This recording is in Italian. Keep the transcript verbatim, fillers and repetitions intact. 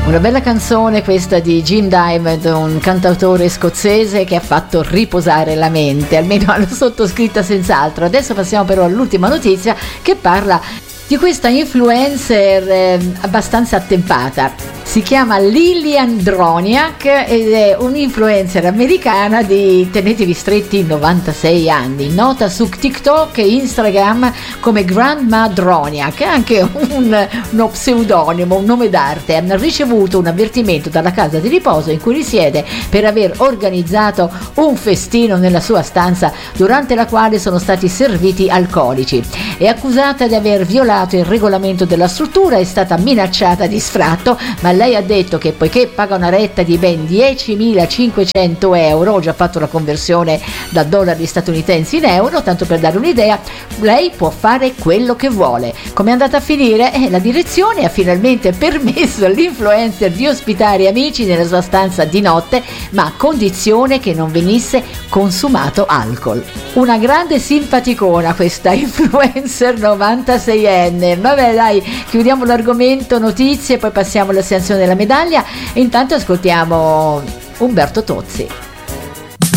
Una bella canzone questa di Jim Diamond, un cantautore scozzese che ha fatto riposare la mente, almeno alla sottoscritta senz'altro. Adesso passiamo però all'ultima notizia che parla di questa influencer eh, abbastanza attempata. Si chiama Lilian Droniak ed è un'influencer americana di, tenetevi stretti, novantasei anni, nota su TikTok e Instagram come Grandma Droniak, è anche un, uno pseudonimo, un nome d'arte. Ha ricevuto un avvertimento dalla casa di riposo in cui risiede per aver organizzato un festino nella sua stanza durante la quale sono stati serviti alcolici. È accusata di aver violato il regolamento della struttura, è stata minacciata di sfratto, ma lei ha detto che poiché paga una retta di ben diecimilacinquecento euro, ho già fatto la conversione da dollari statunitensi in euro, tanto per dare un'idea, lei può fare quello che vuole. Come è andata a finire? Eh, la direzione ha finalmente permesso all'influencer di ospitare amici nella sua stanza di notte, ma a condizione che non venisse consumato alcol. Una grande simpaticona questa influencer novantaseienne. Vabbè, dai, chiudiamo l'argomento notizie, poi passiamo all'assegnazione della medaglia e intanto ascoltiamo Umberto Tozzi.